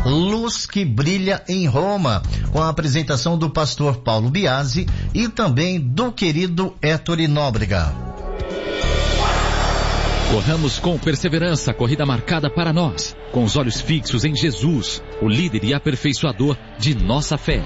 Luz que Brilha em Roma, com a apresentação do pastor Paulo Biasi e também do querido Héctor Nóbrega. Corramos com perseverança a corrida marcada para nós, com os olhos fixos em Jesus, o líder e aperfeiçoador de nossa fé.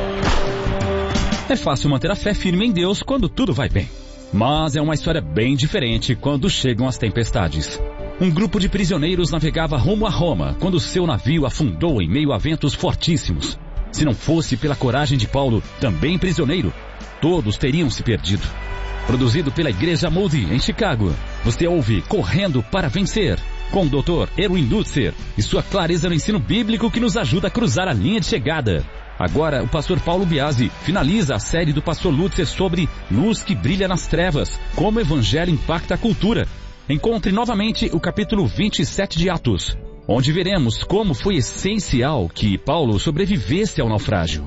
É fácil manter a fé firme em Deus quando tudo vai bem. Mas é uma história bem diferente quando chegam as tempestades. Um grupo de prisioneiros navegava rumo a Roma quando seu navio afundou em meio a ventos fortíssimos. Se não fosse pela coragem de Paulo, também prisioneiro, todos teriam se perdido. Produzido pela Igreja Moody, em Chicago, você ouve Correndo para Vencer, com o Dr. Erwin Lutzer e sua clareza no ensino bíblico que nos ajuda a cruzar a linha de chegada. Agora, o pastor Paulo Biasi finaliza a série do pastor Lutzer sobre Luz que Brilha nas Trevas, como o evangelho impacta a cultura. Encontre novamente o capítulo 27 de Atos, onde veremos como foi essencial que Paulo sobrevivesse ao naufrágio.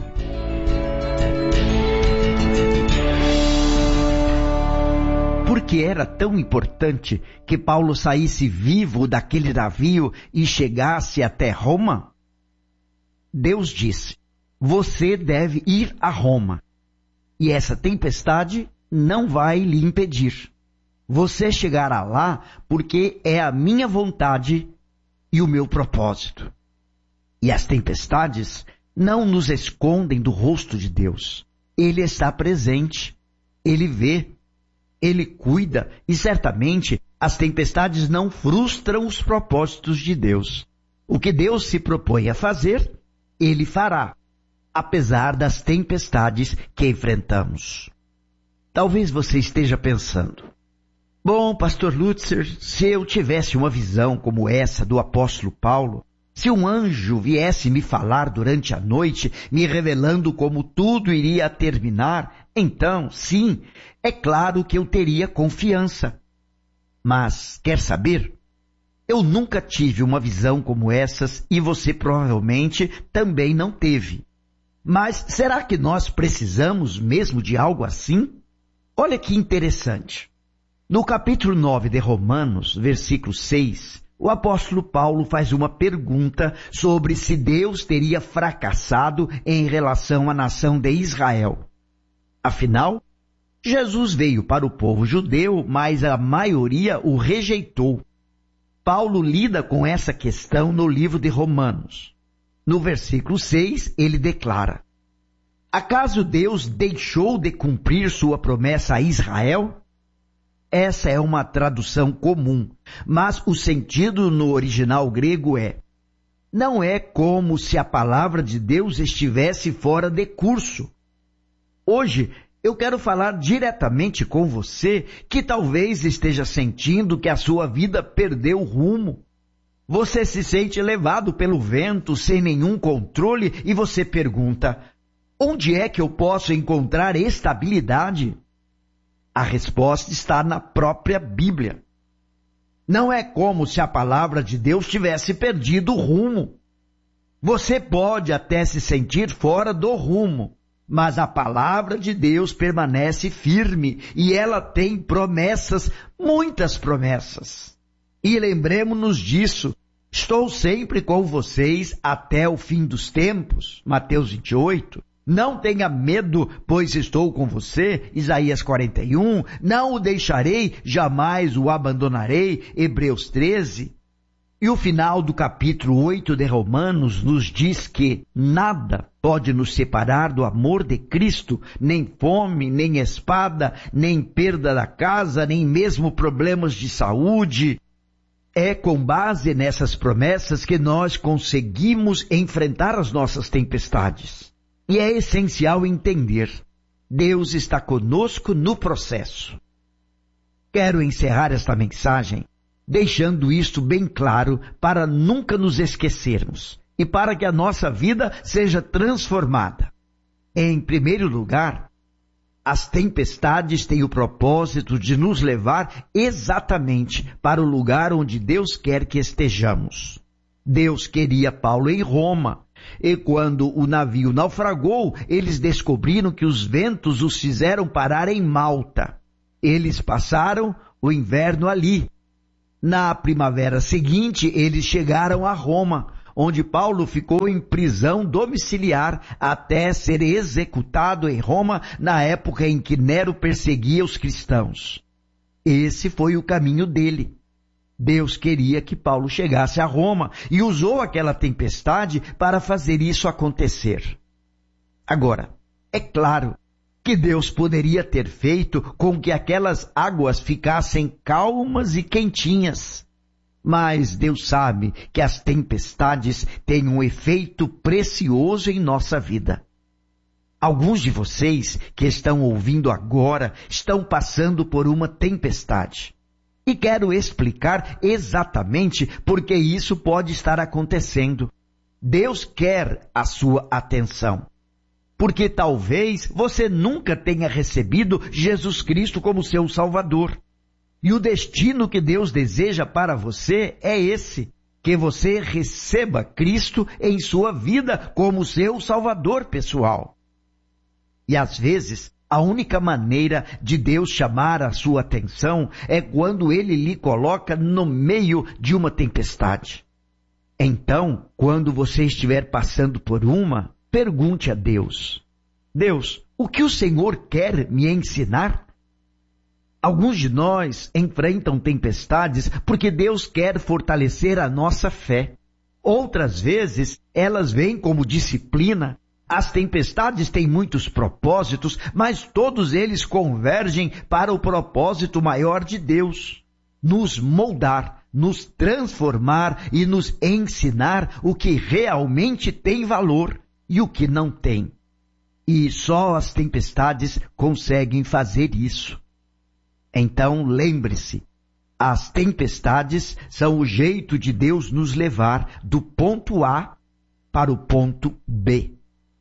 Por que era tão importante que Paulo saísse vivo daquele navio e chegasse até Roma? Deus disse: você deve ir a Roma, e essa tempestade não vai lhe impedir. Você chegará lá porque é a minha vontade e o meu propósito. E as tempestades não nos escondem do rosto de Deus. Ele está presente, Ele vê, Ele cuida e certamente as tempestades não frustram os propósitos de Deus. O que Deus se propõe a fazer, Ele fará, apesar das tempestades que enfrentamos. Talvez você esteja pensando: bom, pastor Lutzer, se eu tivesse uma visão como essa do apóstolo Paulo, se um anjo viesse me falar durante a noite, me revelando como tudo iria terminar, então, sim, é claro que eu teria confiança. Mas, quer saber? Eu nunca tive uma visão como essas e você provavelmente também não teve. Mas será que nós precisamos mesmo de algo assim? Olha que interessante. No capítulo 9 de Romanos, versículo 6, o apóstolo Paulo faz uma pergunta sobre se Deus teria fracassado em relação à nação de Israel. Afinal, Jesus veio para o povo judeu, mas a maioria o rejeitou. Paulo lida com essa questão no livro de Romanos. No versículo 6, ele declara: acaso Deus deixou de cumprir sua promessa a Israel? Essa é uma tradução comum, mas o sentido no original grego não é como se a palavra de Deus estivesse fora de curso. Hoje, eu quero falar diretamente com você que talvez esteja sentindo que a sua vida perdeu o rumo. Você se sente levado pelo vento sem nenhum controle e você pergunta: onde é que eu posso encontrar estabilidade? A resposta está na própria Bíblia. Não é como se a palavra de Deus tivesse perdido o rumo. Você pode até se sentir fora do rumo, mas a palavra de Deus permanece firme e ela tem promessas, muitas promessas. E lembremos-nos disso: estou sempre com vocês até o fim dos tempos, Mateus 28. Não tenha medo, pois estou com você, Isaías 41. Não o deixarei, jamais o abandonarei, Hebreus 13. E o final do capítulo 8 de Romanos nos diz que nada pode nos separar do amor de Cristo, nem fome, nem espada, nem perda da casa, nem mesmo problemas de saúde. É com base nessas promessas que nós conseguimos enfrentar as nossas tempestades. E é essencial entender: Deus está conosco no processo. Quero encerrar esta mensagem deixando isto bem claro para nunca nos esquecermos e para que a nossa vida seja transformada. Em primeiro lugar, as tempestades têm o propósito de nos levar exatamente para o lugar onde Deus quer que estejamos. Deus queria Paulo em Roma, e quando o navio naufragou, eles descobriram que os ventos os fizeram parar em Malta. Eles passaram o inverno ali. Na primavera seguinte, eles chegaram a Roma, onde Paulo ficou em prisão domiciliar até ser executado em Roma na época em que Nero perseguia os cristãos. Esse foi o caminho dele. Deus queria que Paulo chegasse a Roma e usou aquela tempestade para fazer isso acontecer. Agora, é claro que Deus poderia ter feito com que aquelas águas ficassem calmas e quentinhas. Mas Deus sabe que as tempestades têm um efeito precioso em nossa vida. Alguns de vocês que estão ouvindo agora estão passando por uma tempestade. E quero explicar exatamente por que isso pode estar acontecendo. Deus quer a sua atenção. Porque talvez você nunca tenha recebido Jesus Cristo como seu Salvador. E o destino que Deus deseja para você é esse, que você receba Cristo em sua vida como seu Salvador pessoal. E às vezes, a única maneira de Deus chamar a sua atenção é quando Ele lhe coloca no meio de uma tempestade. Então, quando você estiver passando por uma, pergunte a Deus: Deus, o que o Senhor quer me ensinar? Alguns de nós enfrentam tempestades porque Deus quer fortalecer a nossa fé. Outras vezes, elas vêm como disciplina. As tempestades têm muitos propósitos, mas todos eles convergem para o propósito maior de Deus: nos moldar, nos transformar e nos ensinar o que realmente tem valor e o que não tem. E só as tempestades conseguem fazer isso. Então lembre-se, as tempestades são o jeito de Deus nos levar do ponto A para o ponto B.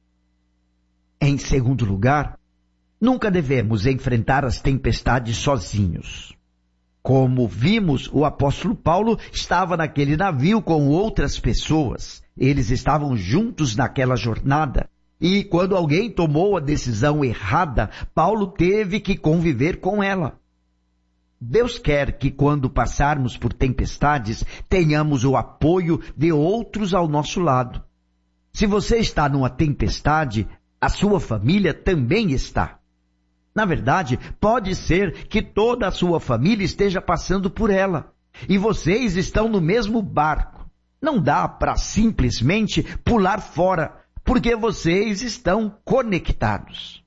Em segundo lugar, nunca devemos enfrentar as tempestades sozinhos. Como vimos, o apóstolo Paulo estava naquele navio com outras pessoas. Eles estavam juntos naquela jornada. E quando alguém tomou a decisão errada, Paulo teve que conviver com ela. Deus quer que quando passarmos por tempestades, tenhamos o apoio de outros ao nosso lado. Se você está numa tempestade, a sua família também está. Na verdade, pode ser que toda a sua família esteja passando por ela. E vocês estão no mesmo barco. Não dá para simplesmente pular fora, porque vocês estão conectados.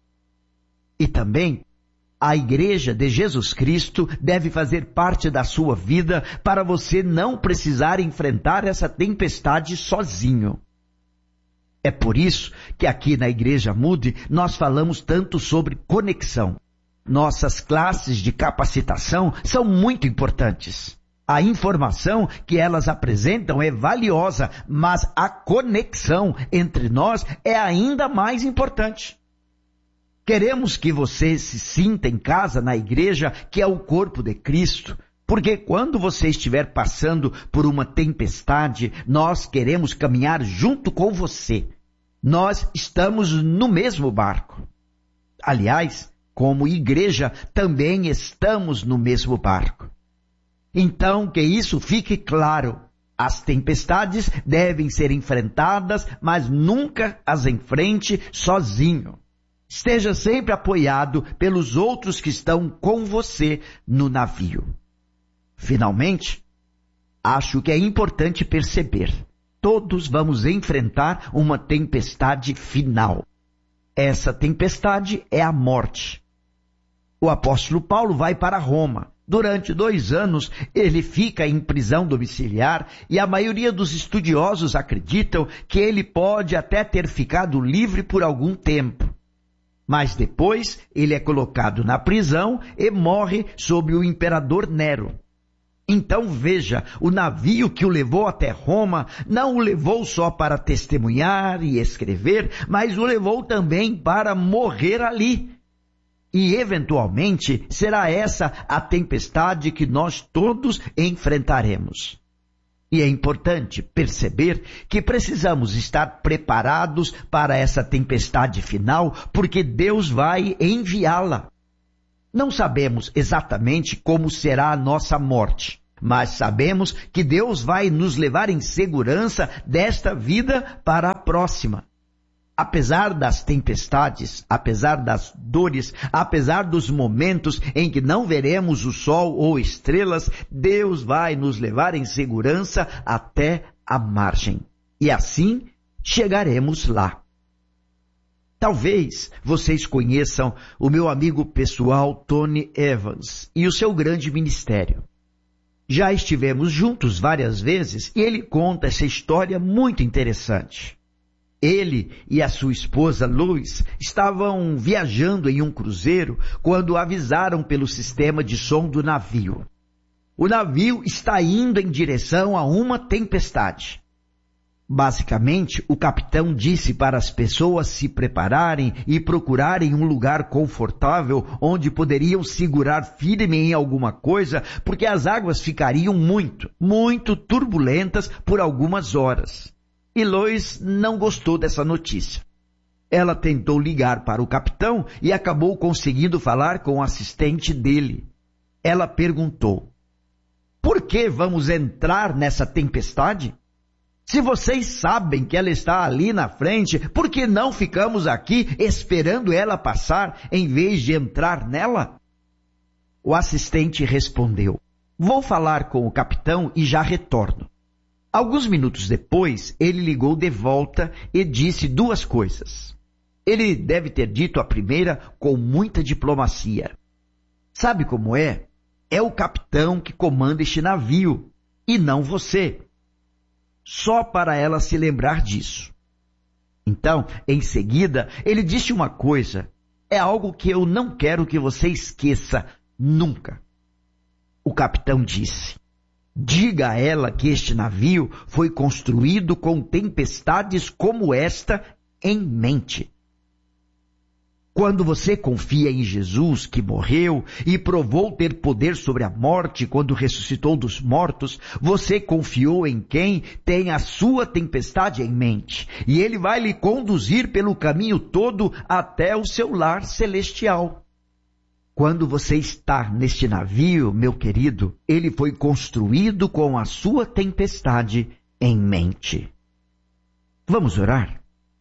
E também, a Igreja de Jesus Cristo deve fazer parte da sua vida para você não precisar enfrentar essa tempestade sozinho. É por isso que aqui na Igreja Moody nós falamos tanto sobre conexão. Nossas classes de capacitação são muito importantes. A informação que elas apresentam é valiosa, mas a conexão entre nós é ainda mais importante. Queremos que você se sinta em casa na igreja, que é o corpo de Cristo, porque quando você estiver passando por uma tempestade, nós queremos caminhar junto com você. Nós estamos no mesmo barco. Aliás, como igreja, também estamos no mesmo barco. Então, que isso fique claro. As tempestades devem ser enfrentadas, mas nunca as enfrente sozinho. Esteja sempre apoiado pelos outros que estão com você no navio. Finalmente, acho que é importante perceber. Todos vamos enfrentar uma tempestade final. Essa tempestade é a morte. O apóstolo Paulo vai para Roma. Durante 2 anos, ele fica em prisão domiciliar e a maioria dos estudiosos acreditam que ele pode até ter ficado livre por algum tempo. Mas depois, ele é colocado na prisão e morre sob o imperador Nero. Então veja, o navio que o levou até Roma não o levou só para testemunhar e escrever, mas o levou também para morrer ali. E eventualmente será essa a tempestade que nós todos enfrentaremos. E é importante perceber que precisamos estar preparados para essa tempestade final, porque Deus vai enviá-la. Não sabemos exatamente como será a nossa morte, mas sabemos que Deus vai nos levar em segurança desta vida para a próxima. Apesar das tempestades, apesar das dores, apesar dos momentos em que não veremos o sol ou estrelas, Deus vai nos levar em segurança até a margem. E assim chegaremos lá. Talvez vocês conheçam o meu amigo pessoal Tony Evans e o seu grande ministério. Já estivemos juntos várias vezes e ele conta essa história muito interessante. Ele e a sua esposa Lois estavam viajando em um cruzeiro quando avisaram pelo sistema de som do navio. O navio está indo em direção a uma tempestade. Basicamente, o capitão disse para as pessoas se prepararem e procurarem um lugar confortável onde poderiam segurar firme em alguma coisa, porque as águas ficariam muito turbulentas por algumas horas. E Lois não gostou dessa notícia. Ela tentou ligar para o capitão e acabou conseguindo falar com o assistente dele. Ela perguntou: por que vamos entrar nessa tempestade? Se vocês sabem que ela está ali na frente, por que não ficamos aqui esperando ela passar em vez de entrar nela? O assistente respondeu: vou falar com o capitão e já retorno. Alguns minutos depois, ele ligou de volta e disse duas coisas. Ele deve ter dito a primeira com muita diplomacia. Sabe como é? É o capitão que comanda este navio, e não você. Só para ela se lembrar disso. Então, em seguida, ele disse uma coisa. É algo que eu não quero que você esqueça nunca. O capitão disse: diga a ela que este navio foi construído com tempestades como esta em mente. Quando você confia em Jesus, que morreu e provou ter poder sobre a morte quando ressuscitou dos mortos, você confiou em quem tem a sua tempestade em mente, e ele vai lhe conduzir pelo caminho todo até o seu lar celestial. Quando você está neste navio, meu querido, ele foi construído com a sua tempestade em mente. Vamos orar?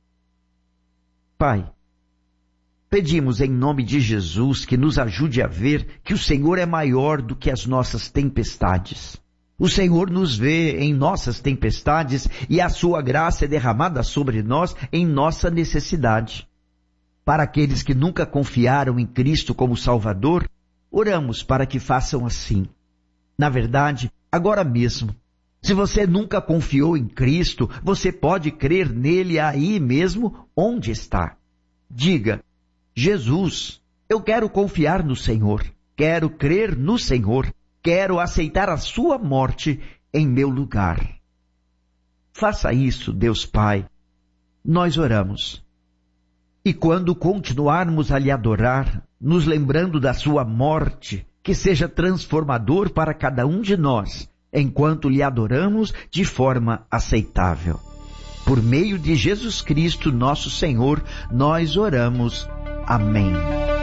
Pai, pedimos em nome de Jesus que nos ajude a ver que o Senhor é maior do que as nossas tempestades. O Senhor nos vê em nossas tempestades e a sua graça é derramada sobre nós em nossa necessidade. Para aqueles que nunca confiaram em Cristo como Salvador, oramos para que façam assim. Na verdade, agora mesmo, se você nunca confiou em Cristo, você pode crer nele aí mesmo onde está. Diga: Jesus, eu quero confiar no Senhor, quero crer no Senhor, quero aceitar a sua morte em meu lugar. Faça isso, Deus Pai. Nós oramos. E quando continuarmos a lhe adorar, nos lembrando da sua morte, que seja transformador para cada um de nós, enquanto lhe adoramos de forma aceitável. Por meio de Jesus Cristo, nosso Senhor, nós oramos. Amém.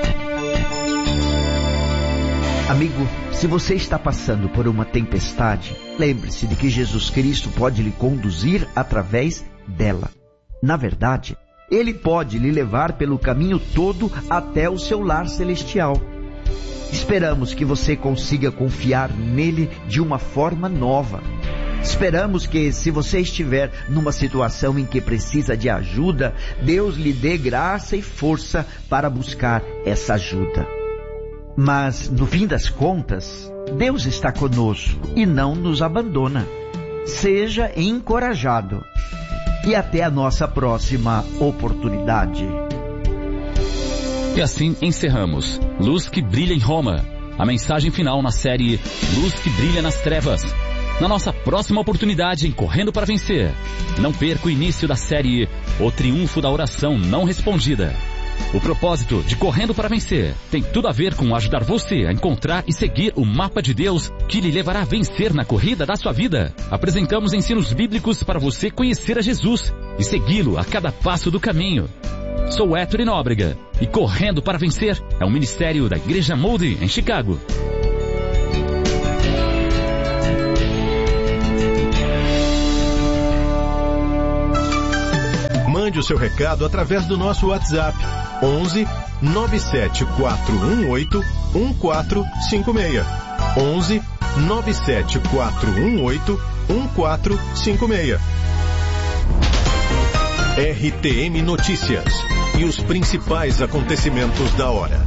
Amigo, se você está passando por uma tempestade, lembre-se de que Jesus Cristo pode lhe conduzir através dela. Na verdade, Ele pode lhe levar pelo caminho todo até o seu lar celestial. Esperamos que você consiga confiar nele de uma forma nova. Esperamos que, se você estiver numa situação em que precisa de ajuda, Deus lhe dê graça e força para buscar essa ajuda. Mas, no fim das contas, Deus está conosco e não nos abandona. Seja encorajado. E até a nossa próxima oportunidade. E assim encerramos Luz que Brilha em Roma, a mensagem final na série Luz que Brilha nas Trevas. Na nossa próxima oportunidade em Correndo para Vencer, não perca o início da série O Triunfo da Oração Não Respondida. O propósito de Correndo para Vencer tem tudo a ver com ajudar você a encontrar e seguir o mapa de Deus que lhe levará a vencer na corrida da sua vida. Apresentamos ensinos bíblicos para você conhecer a Jesus e segui-lo a cada passo do caminho. Sou Héctor Nóbrega e Correndo para Vencer é um ministério da Igreja Moody em Chicago. Mande o seu recado através do nosso WhatsApp 11 97418 1456. 11 97418 1456. RTM Notícias e os principais acontecimentos da hora.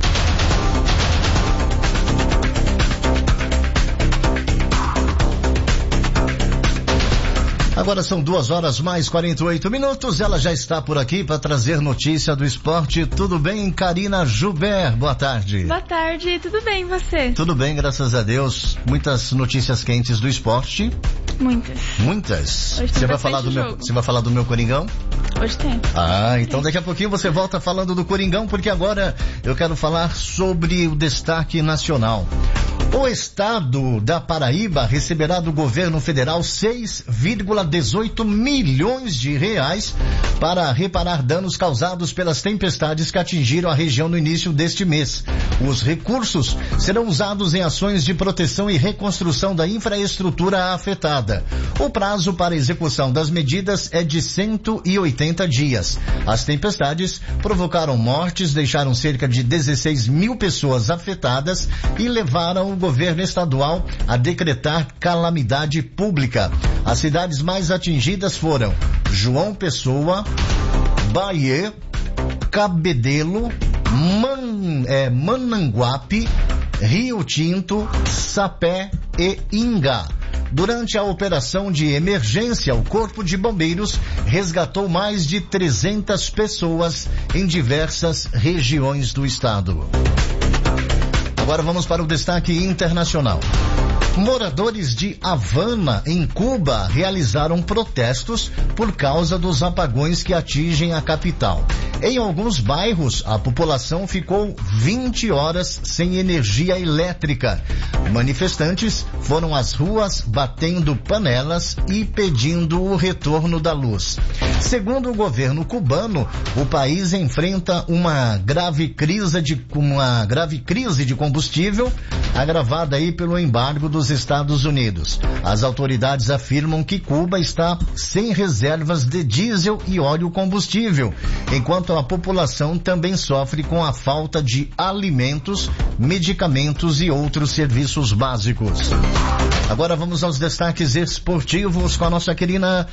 Agora são 2h mais 48. Ela já está por aqui para trazer notícia do esporte. Tudo bem, Karina Joubert? Boa tarde. Boa tarde, tudo bem, você? Tudo bem, graças a Deus. Muitas notícias quentes do esporte. Muitas? Você vai falar do meu Coringão? Hoje tem. Então daqui a pouquinho você volta falando do Coringão, porque agora eu quero falar sobre o destaque nacional. O estado da Paraíba receberá do governo federal 6,18 milhões de reais para reparar danos causados pelas tempestades que atingiram a região no início deste mês. Os recursos serão usados em ações de proteção e reconstrução da infraestrutura afetada. O prazo para execução das medidas é de 180 dias. As tempestades provocaram mortes, deixaram cerca de 16 mil pessoas afetadas e levaram o governo estadual a decretar calamidade pública. As cidades mais atingidas foram João Pessoa, Bahia, Cabedelo, Mananguape, Rio Tinto, Sapé e Ingá. Durante a operação de emergência, o Corpo de Bombeiros resgatou mais de 300 pessoas em diversas regiões do estado. Agora vamos para o destaque internacional. Moradores de Havana, em Cuba, realizaram protestos por causa dos apagões que atingem a capital. Em alguns bairros, a população ficou 20 horas sem energia elétrica. Manifestantes foram às ruas batendo panelas e pedindo o retorno da luz. Segundo o governo cubano, o país enfrenta uma grave crise de combustível, agravada aí pelo embargo dos Estados Unidos. As autoridades afirmam que Cuba está sem reservas de diesel e óleo combustível, enquanto a população também sofre com a falta de alimentos, medicamentos e outros serviços básicos. Agora vamos aos destaques esportivos com a nossa querida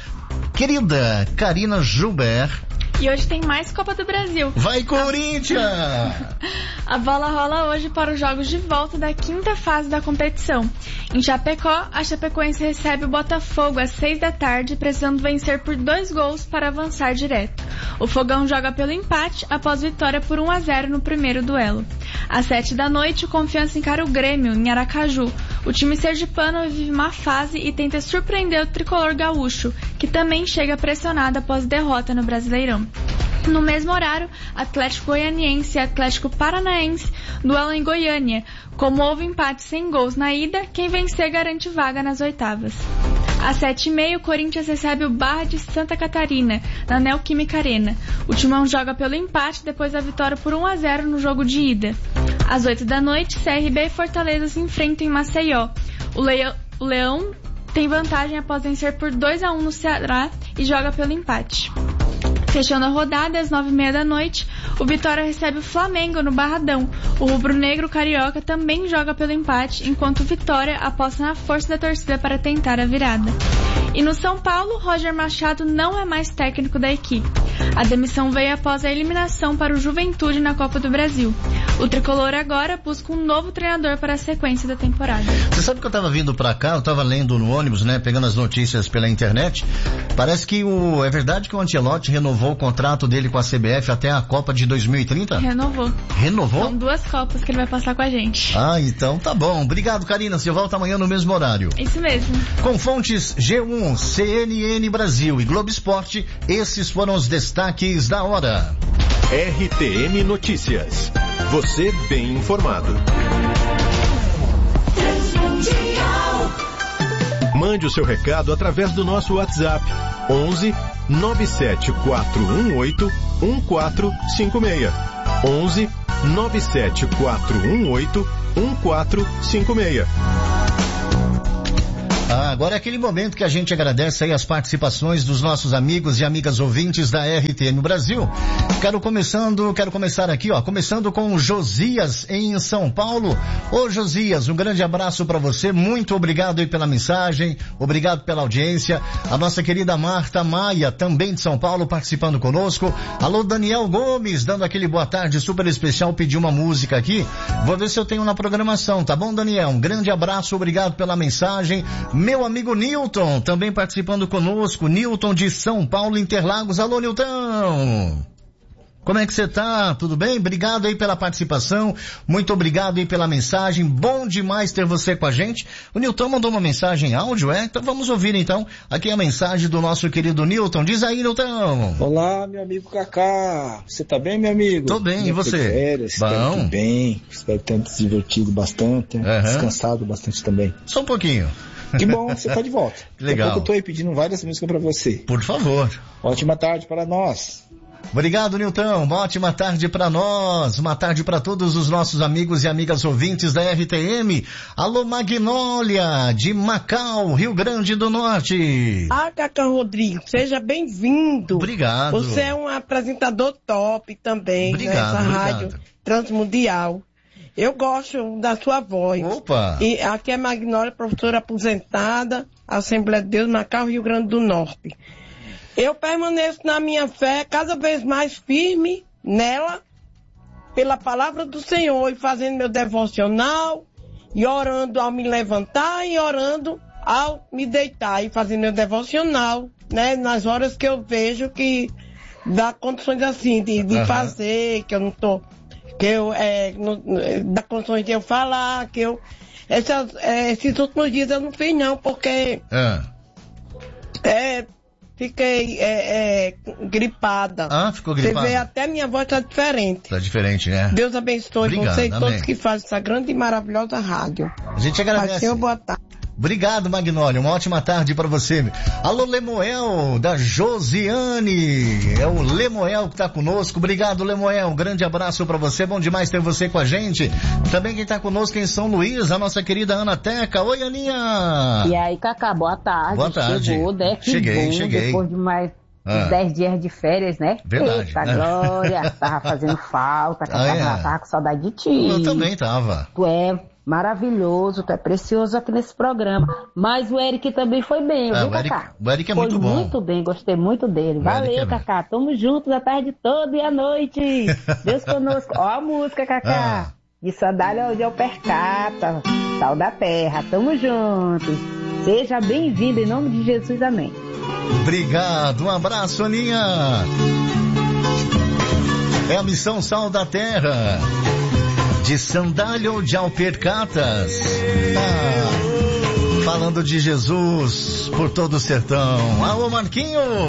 Karina Joubert. E hoje tem mais Copa do Brasil. Vai, Corinthians! A bola rola hoje para os jogos de volta da quinta fase da competição. Em Chapecó, a Chapecoense recebe o Botafogo às 6 da tarde, precisando vencer por 2 gols para avançar direto. O Fogão joga pelo empate após vitória por 1-0 no primeiro duelo. Às 7 da noite, o Confiança encara o Grêmio, em Aracaju. O time sergipano vive má fase e tenta surpreender o tricolor gaúcho, que também chega pressionado após derrota no Brasileirão. No mesmo horário, Atlético Goianiense e Atlético Paranaense duelam em Goiânia. Como houve empate sem gols na ida, quem vencer garante vaga nas oitavas. Às 7h30, o Corinthians recebe o Barra de Santa Catarina, na Neoquímica Arena. O Timão joga pelo empate depois da vitória por 1-0 no jogo de ida. Às 8 da noite, CRB e Fortaleza se enfrentam em Maceió. O Leão tem vantagem após vencer por 2-1 no Ceará e joga pelo empate. Fechando a rodada, às 9h30 da noite, o Vitória recebe o Flamengo no Barradão. O rubro-negro carioca também joga pelo empate, enquanto o Vitória aposta na força da torcida para tentar a virada. E no São Paulo, Roger Machado não é mais técnico da equipe. A demissão veio após a eliminação para o Juventude na Copa do Brasil. O tricolor agora busca um novo treinador para a sequência da temporada. Você sabe que eu estava vindo para cá, eu estava lendo no ônibus, né, pegando as notícias pela internet. Parece que é verdade que o Ancelotti renovou o contrato dele com a CBF até a Copa de 2030? Renovou. São 2 Copas que ele vai passar com a gente. Então tá bom. Obrigado, Karina. Você volta amanhã no mesmo horário. Isso mesmo. Com fontes G1, CNN Brasil e Globo Esporte, esses foram os destaques da hora. RTM Notícias. Você bem informado. Mande o seu recado através do nosso WhatsApp 11 97418 1456. 11 97418 1456. Agora é aquele momento que a gente agradece aí as participações dos nossos amigos e amigas ouvintes da RTM Brasil. Quero começar aqui, começando com o Josias em São Paulo. Ô Josias, um grande abraço para você, muito obrigado aí pela mensagem, obrigado pela audiência. A nossa querida Marta Maia, também de São Paulo, participando conosco. Alô Daniel Gomes, dando aquele boa tarde super especial, pediu uma música aqui. Vou ver se eu tenho na programação, tá bom, Daniel? Um grande abraço, obrigado pela mensagem. Meu amigo Newton, também participando conosco, Newton de São Paulo, Interlagos. Alô, Newton! Como é que você tá? Tudo bem? Obrigado aí pela participação, muito obrigado aí pela mensagem, bom demais ter você com a gente. O Newton mandou uma mensagem em áudio, Então vamos ouvir então aqui a mensagem do nosso querido Newton. Diz aí, Newton. Olá, meu amigo Cacá. Você tá bem, meu amigo? Tô bem, e você? Férias, espero que bem, espero ter se divertido bastante, descansado bastante também. Só um pouquinho. Que bom, você tá de volta. Legal. Daqui a pouco eu tô aí pedindo várias músicas pra você. Por favor. Ótima tarde para nós. Obrigado, Newton. Uma ótima tarde para nós. Uma tarde para todos os nossos amigos e amigas ouvintes da RTM. Alô, Magnólia, de Macau, Rio Grande do Norte. Cacá Rodrigo, seja bem-vindo. Obrigado. Você é um apresentador top também. Obrigado, nessa rádio transmundial. Eu gosto da sua voz. Opa! E aqui é Magnólia, professora aposentada, Assembleia de Deus, Macau, Rio Grande do Norte. Eu permaneço na minha fé cada vez mais firme nela, pela palavra do Senhor, e fazendo meu devocional, e orando ao me levantar, e orando ao me deitar, e fazendo meu devocional, nas horas que eu vejo que dá condições assim, de fazer, que eu não tô, dá condições de eu falar, esses últimos dias eu não fiz não, porque fiquei gripada. Ficou gripada? Você vê, até minha voz tá diferente. Tá diferente, né? Deus abençoe. Obrigado, você e amém. todos que fazem essa grande e maravilhosa rádio. A gente agradece. Senhor, boa tarde. Obrigado, Magnólia. Uma ótima tarde para você. Alô, Lemoel, da Josiane. É o Lemoel que tá conosco. Obrigado, Lemoel. Um grande abraço para você. Bom demais ter você com a gente. Também quem tá conosco em São Luís, a nossa querida Ana Teca. Oi, Aninha. E aí, Cacá, boa tarde. Boa tarde. Chegou, né? Que Cheguei. Depois de mais 10 dias de férias, né? Verdade. Eita, Glória. Tava fazendo falta. Tava com saudade de ti. Eu também tava. Tu é maravilhoso, tu é precioso aqui nesse programa. Mas o Eric também foi bem, viu, Cacá? O Eric é muito bom. Foi muito bem, gostei muito dele. Valeu, Cacá. Tamo juntos a tarde toda e a noite. Deus conosco. Ó a música, Cacá. De sandália onde eu percata. Sal da terra. Tamo juntos. Seja bem-vindo em nome de Jesus. Amém. Obrigado. Um abraço, Aninha. É a missão Sal da Terra. De sandália ou de alpercatas. Falando de Jesus por todo o sertão. Alô, Marquinho.